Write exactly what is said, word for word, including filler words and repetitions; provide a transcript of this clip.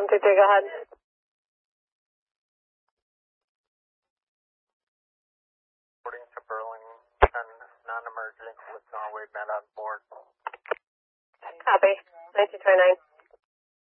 two three, go ahead. Reporting to Burlington, non-emergent with Norway Med on board. Copy. nineteen twenty-nine.